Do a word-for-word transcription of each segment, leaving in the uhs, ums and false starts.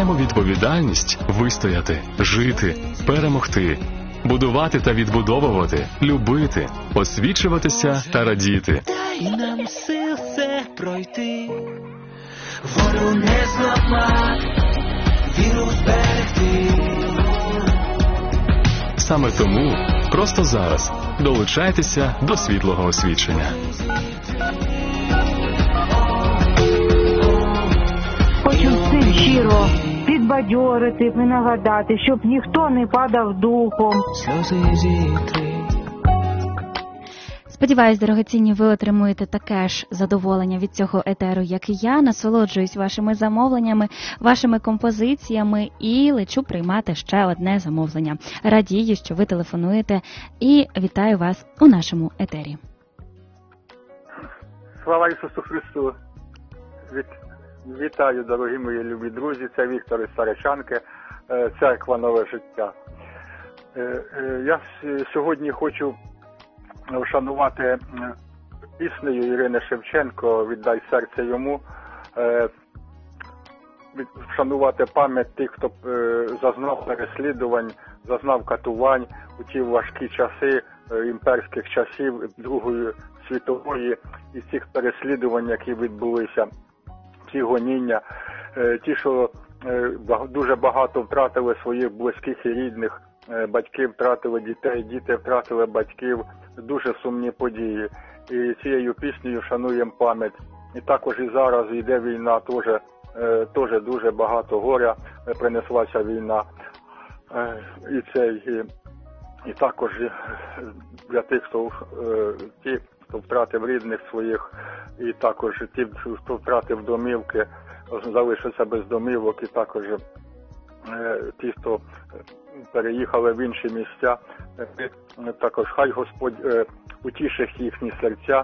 самовідповідальність вистояти, жити, перемогти, будувати та відбудовувати, любити, освічуватися та радіти. Дай нам сил це пройти, волю не зламати, віру зберегти. Саме тому просто зараз долучайтеся до світлого освічення. Хочу всім щиро підбадьорити і нагадати, щоб ніхто не падав духом. Сльози зітри. Сподіваюсь, дорогоцінні, ви отримуєте таке ж задоволення від цього етеру, як і я. Насолоджуюсь вашими замовленнями, вашими композиціями і лечу приймати ще одне замовлення. Радію, що ви телефонуєте, і вітаю вас у нашому етері. Слава Ісусу Христу! Від... Вітаю, дорогі мої любі друзі, це Віктор із Саричанки, церква «Нове життя». Я сьогодні хочу вшанувати піснею Ірини Шевченко «Віддай серце йому», вшанувати пам'ять тих, хто зазнав переслідувань, зазнав катувань у ті важкі часи імперських часів Другої світової, і цих переслідувань, які відбулися, ці гоніння, ті, що дуже багато втратили своїх близьких і рідних, батьки втратили дітей, діти втратили батьків, дуже сумні події. І цією піснею шануємо пам'ять. І також і зараз йде війна, теж, теж дуже багато горя принеслася війна. І, цей, і, і також для тих, хто, ті, хто втратив рідних своїх, і також ті, хто втратив домівки, залишився без домівок, і також ті, хто переїхали в інші місця, також хай Господь утішить їхні серця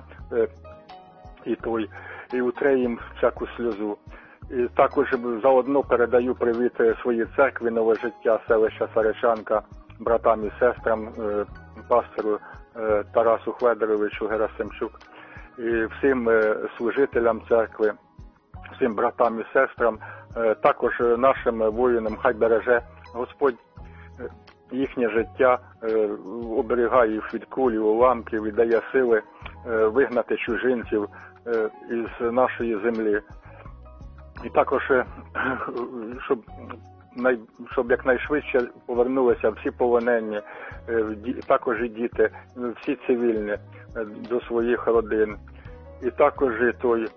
і той, і утре їм всяку сльозу. І також заодно передаю привіт своїй церкві «Нове життя», селища Саричанка, братам і сестрам, пастору Тарасу Хведоровичу Герасимчук, і всім служителям церкви, всім братам і сестрам, також нашим воїнам, хай береже Господь їхнє життя, оберігає їх від кулі, уламків і дає сили вигнати чужинців із нашої землі. І також, щоб, щоб якнайшвидше повернулися всі полонені, також і діти, всі цивільні до своїх родин. І також і той,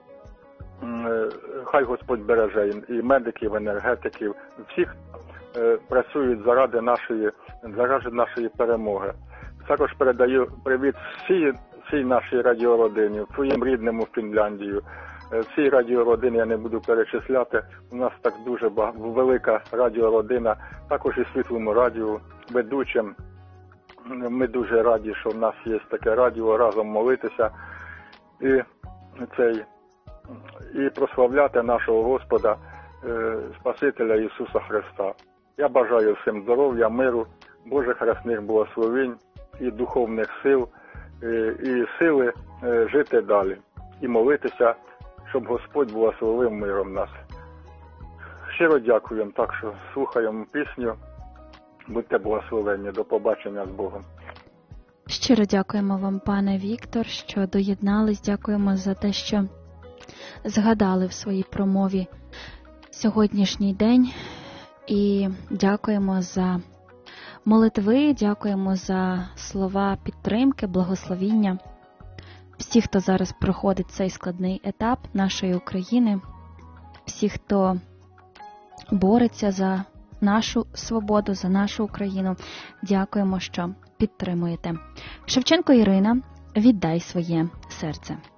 хай Господь береже і медиків, енергетиків, всіх працюють заради нашої, заради нашої перемоги. Також передаю привіт всій, всій нашій радіородині, своїм рідним у Фінляндію. Всій радіородині я не буду перечисляти, у нас так дуже велика радіородина, також і Світлому радіо, ведучим. Ми дуже раді, що в нас є таке радіо, разом молитися і, цей, і прославляти нашого Господа, Спасителя Ісуса Христа. Я бажаю всім здоров'я, миру, Божих рясних благословень і духовних сил, і сили жити далі, і молитися, щоб Господь благословив миром нас. Щиро дякуємо, так що слухаємо пісню. Будьте благословенні. До побачення з Богом. Щиро дякуємо вам, пане Віктор, що доєднались. Дякуємо за те, що згадали в своїй промові сьогоднішній день. І дякуємо за молитви, дякуємо за слова підтримки, благословіння. Всі, хто зараз проходить цей складний етап нашої України, всі, хто бореться за нашу свободу, за нашу Україну, дякуємо, що підтримуєте. Шевченко Ірина, «Віддай своє серце».